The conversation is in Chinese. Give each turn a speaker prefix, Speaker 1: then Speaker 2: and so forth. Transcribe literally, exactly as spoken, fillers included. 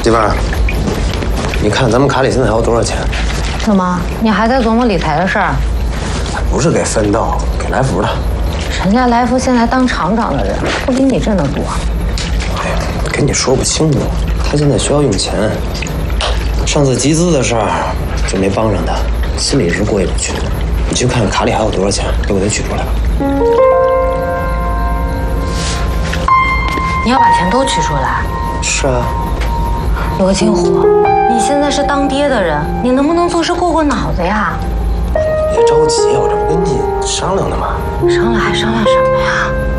Speaker 1: 媳妇儿，你看咱们卡里现在还有多少钱？
Speaker 2: 怎么，你还在琢磨理财的事儿？
Speaker 1: 不是给奋斗，给来福的。
Speaker 2: 人家来福现在当厂长的人，不比你挣得多。
Speaker 1: 哎呀，跟你说不清楚，他现在需要用钱。上次集资的事儿就没帮上他，心里是过意不去。你去看看卡里还有多少钱，给我再取出来吧。
Speaker 2: 你要把钱都取出来？
Speaker 1: 是啊。
Speaker 2: 罗金虎，你现在是当爹的人，你能不能做事过过脑子呀？
Speaker 1: 别着急，我这不跟你商量呢吗？
Speaker 2: 商量还商量什么呀？